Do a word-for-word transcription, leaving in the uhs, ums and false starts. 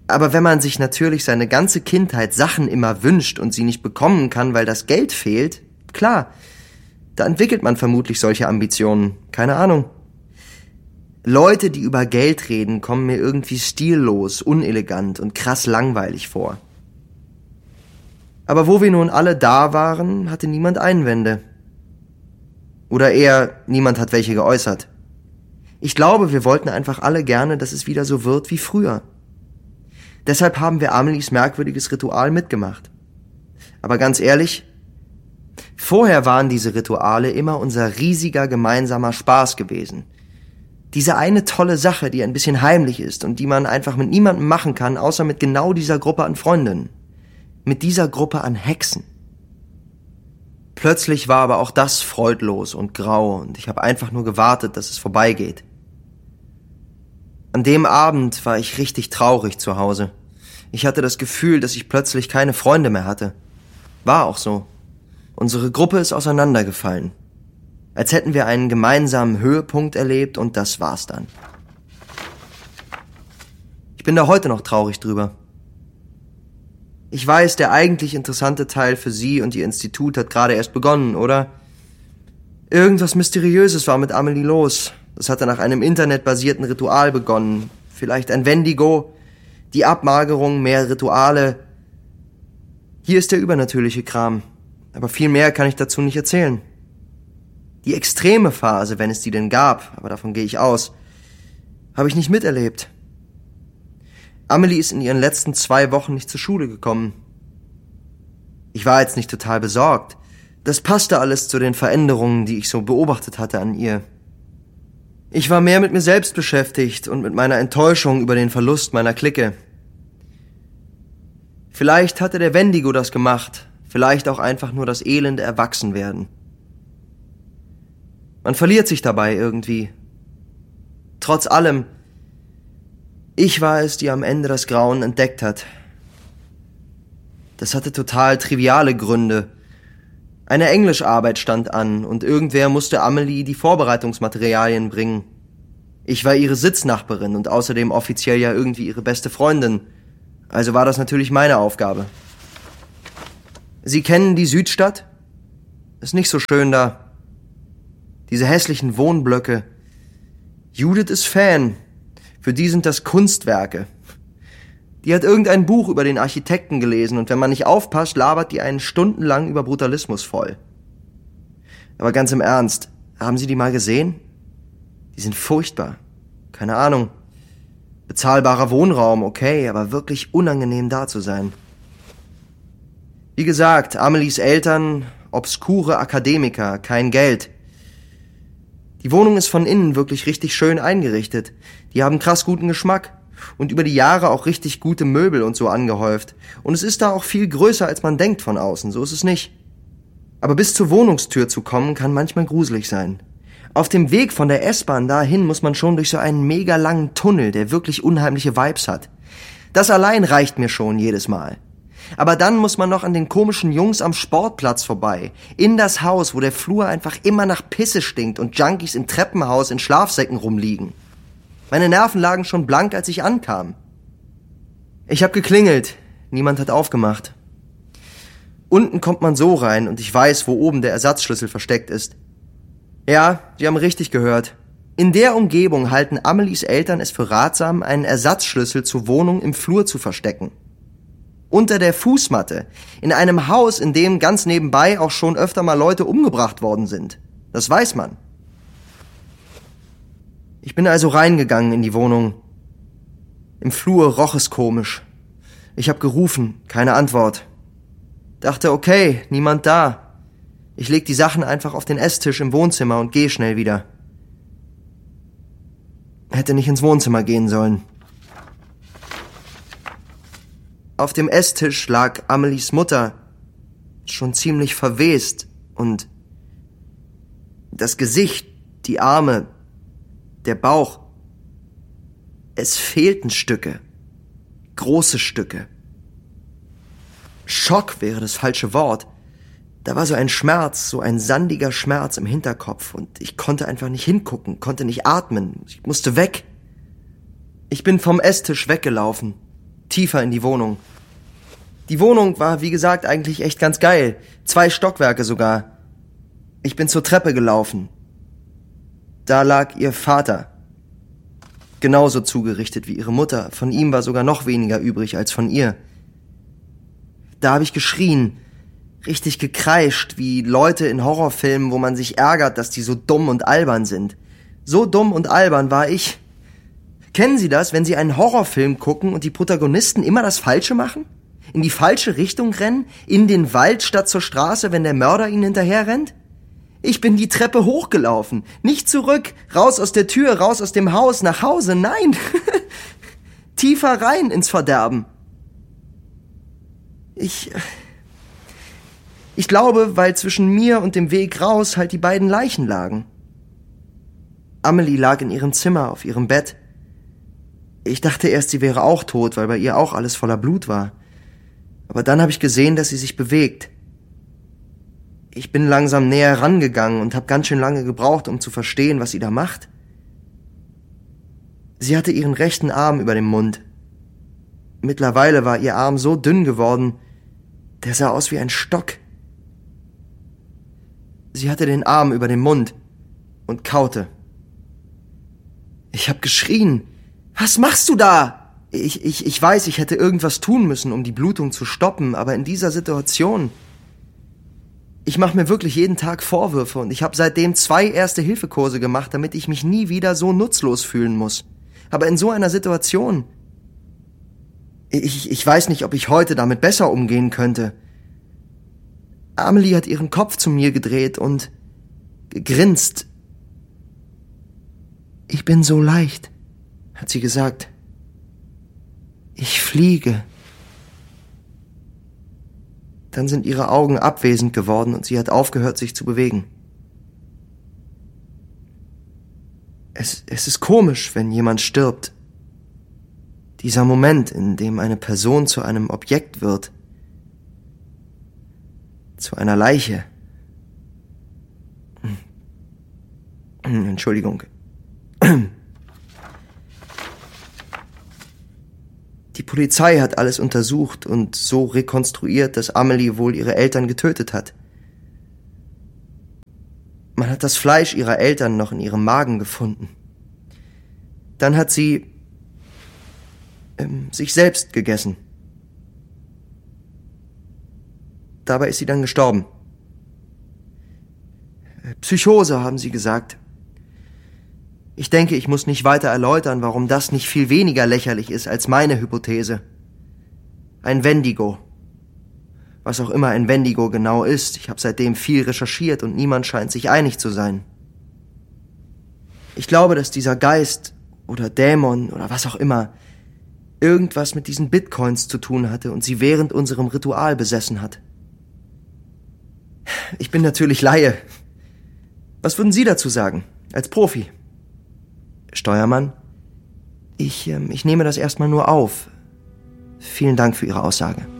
Aber wenn man sich natürlich seine ganze Kindheit Sachen immer wünscht und sie nicht bekommen kann, weil das Geld fehlt, klar, da entwickelt man vermutlich solche Ambitionen. Keine Ahnung. Leute, die über Geld reden, kommen mir irgendwie stillos, unelegant und krass langweilig vor. Aber wo wir nun alle da waren, hatte niemand Einwände. Oder eher, niemand hat welche geäußert. Ich glaube, wir wollten einfach alle gerne, dass es wieder so wird wie früher. Deshalb haben wir Amelies merkwürdiges Ritual mitgemacht. Aber ganz ehrlich, vorher waren diese Rituale immer unser riesiger gemeinsamer Spaß gewesen. Diese eine tolle Sache, die ein bisschen heimlich ist und die man einfach mit niemandem machen kann, außer mit genau dieser Gruppe an Freundinnen. Mit dieser Gruppe an Hexen. Plötzlich war aber auch das freudlos und grau und ich habe einfach nur gewartet, dass es vorbeigeht. An dem Abend war ich richtig traurig zu Hause. Ich hatte das Gefühl, dass ich plötzlich keine Freunde mehr hatte. War auch so. Unsere Gruppe ist auseinandergefallen. Als hätten wir einen gemeinsamen Höhepunkt erlebt und das war's dann. Ich bin da heute noch traurig drüber. Ich weiß, der eigentlich interessante Teil für Sie und Ihr Institut hat gerade erst begonnen, oder? Irgendwas Mysteriöses war mit Amelie los. Das hatte nach einem internetbasierten Ritual begonnen. Vielleicht ein Wendigo, die Abmagerung, mehr Rituale. Hier ist der übernatürliche Kram. Aber viel mehr kann ich dazu nicht erzählen. Die extreme Phase, wenn es die denn gab, aber davon gehe ich aus, habe ich nicht miterlebt. Amelie ist in ihren letzten zwei Wochen nicht zur Schule gekommen. Ich war jetzt nicht total besorgt. Das passte alles zu den Veränderungen, die ich so beobachtet hatte an ihr. Ich war mehr mit mir selbst beschäftigt und mit meiner Enttäuschung über den Verlust meiner Clique. Vielleicht hatte der Wendigo das gemacht, vielleicht auch einfach nur das elende Erwachsenwerden. Man verliert sich dabei irgendwie. Trotz allem, ich war es, die am Ende das Grauen entdeckt hat. Das hatte total triviale Gründe. Eine Englischarbeit stand an und irgendwer musste Amelie die Vorbereitungsmaterialien bringen. Ich war ihre Sitznachbarin und außerdem offiziell ja irgendwie ihre beste Freundin. Also war das natürlich meine Aufgabe. Sie kennen die Südstadt? Ist nicht so schön da. Diese hässlichen Wohnblöcke. Judith ist Fan. Für die sind das Kunstwerke. Die hat irgendein Buch über den Architekten gelesen und wenn man nicht aufpasst, labert die einen stundenlang über Brutalismus voll. Aber ganz im Ernst, haben Sie die mal gesehen? Die sind furchtbar. Keine Ahnung. Bezahlbarer Wohnraum, okay, aber wirklich unangenehm da zu sein. Wie gesagt, Amelies Eltern, obskure Akademiker, kein Geld. Die Wohnung ist von innen wirklich richtig schön eingerichtet. Die haben krass guten Geschmack. Und über die Jahre auch richtig gute Möbel und so angehäuft. Und es ist da auch viel größer, als man denkt von außen, so ist es nicht. Aber bis zur Wohnungstür zu kommen, kann manchmal gruselig sein. Auf dem Weg von der S-Bahn dahin muss man schon durch so einen mega langen Tunnel, der wirklich unheimliche Vibes hat. Das allein reicht mir schon jedes Mal. Aber dann muss man noch an den komischen Jungs am Sportplatz vorbei, in das Haus, wo der Flur einfach immer nach Pisse stinkt und Junkies im Treppenhaus in Schlafsäcken rumliegen. Meine Nerven lagen schon blank, als ich ankam. Ich habe geklingelt. Niemand hat aufgemacht. Unten kommt man so rein und ich weiß, wo oben der Ersatzschlüssel versteckt ist. Ja, Sie haben richtig gehört. In der Umgebung halten Amelies Eltern es für ratsam, einen Ersatzschlüssel zur Wohnung im Flur zu verstecken. Unter der Fußmatte. In einem Haus, in dem ganz nebenbei auch schon öfter mal Leute umgebracht worden sind. Das weiß man. Ich bin also reingegangen in die Wohnung. Im Flur roch es komisch. Ich habe gerufen, keine Antwort. Dachte, okay, niemand da. Ich leg die Sachen einfach auf den Esstisch im Wohnzimmer und gehe schnell wieder. Hätte nicht ins Wohnzimmer gehen sollen. Auf dem Esstisch lag Amelies Mutter, schon ziemlich verwest und das Gesicht, die Arme, der Bauch. Es fehlten Stücke. Große Stücke. Schock wäre das falsche Wort. Da war so ein Schmerz, so ein sandiger Schmerz im Hinterkopf und ich konnte einfach nicht hingucken, konnte nicht atmen. Ich musste weg. Ich bin vom Esstisch weggelaufen. tiefer in die Wohnung. Die Wohnung war, wie gesagt, eigentlich echt ganz geil. Zwei Stockwerke sogar. Ich bin zur Treppe gelaufen. Da lag ihr Vater. Genauso zugerichtet wie ihre Mutter. Von ihm war sogar noch weniger übrig als von ihr. Da habe ich geschrien, richtig gekreischt, wie Leute in Horrorfilmen, wo man sich ärgert, dass die so dumm und albern sind. So dumm und albern war ich. Kennen Sie das, wenn Sie einen Horrorfilm gucken und die Protagonisten immer das Falsche machen? In die falsche Richtung rennen? In den Wald statt zur Straße, wenn der Mörder ihnen hinterher rennt? Ich bin die Treppe hochgelaufen. Nicht zurück, raus aus der Tür, raus aus dem Haus, nach Hause, nein. Tiefer rein ins Verderben. Ich... Ich glaube, weil zwischen mir und dem Weg raus halt die beiden Leichen lagen. Amelie lag in ihrem Zimmer, auf ihrem Bett. Ich dachte erst, sie wäre auch tot, weil bei ihr auch alles voller Blut war. Aber dann habe ich gesehen, dass sie sich bewegt. Ich bin langsam näher rangegangen und habe ganz schön lange gebraucht, um zu verstehen, was sie da macht. Sie hatte ihren rechten Arm über dem Mund. Mittlerweile war ihr Arm so dünn geworden, der sah aus wie ein Stock. Sie hatte den Arm über dem Mund und kaute. Ich hab geschrien. Was machst du da? Ich, ich, ich weiß, ich hätte irgendwas tun müssen, um die Blutung zu stoppen, aber in dieser Situation... Ich mache mir wirklich jeden Tag Vorwürfe und ich habe seitdem zwei Erste-Hilfe-Kurse gemacht, damit ich mich nie wieder so nutzlos fühlen muss. Aber in so einer Situation... Ich, ich weiß nicht, ob ich heute damit besser umgehen könnte. Amelie hat ihren Kopf zu mir gedreht und gegrinst. Ich bin so leicht, hat sie gesagt. Ich fliege. Dann sind ihre Augen abwesend geworden und sie hat aufgehört, sich zu bewegen. Es, es ist komisch, wenn jemand stirbt. Dieser Moment, in dem eine Person zu einem Objekt wird. Zu einer Leiche. Entschuldigung. Die Polizei hat alles untersucht und so rekonstruiert, dass Amelie wohl ihre Eltern getötet hat. Man hat das Fleisch ihrer Eltern noch in ihrem Magen gefunden. Dann hat sie ähm, sich selbst gegessen. Dabei ist sie dann gestorben. Psychose, haben sie gesagt. Ich denke, ich muss nicht weiter erläutern, warum das nicht viel weniger lächerlich ist als meine Hypothese. Ein Wendigo. Was auch immer ein Wendigo genau ist, ich habe seitdem viel recherchiert und niemand scheint sich einig zu sein. Ich glaube, dass dieser Geist oder Dämon oder was auch immer irgendwas mit diesen Bitcoins zu tun hatte und sie während unserem Ritual besessen hat. Ich bin natürlich Laie. Was würden Sie dazu sagen, als Profi? Steuermann, ich, ähm, ich nehme das erstmal nur auf. Vielen Dank für Ihre Aussage.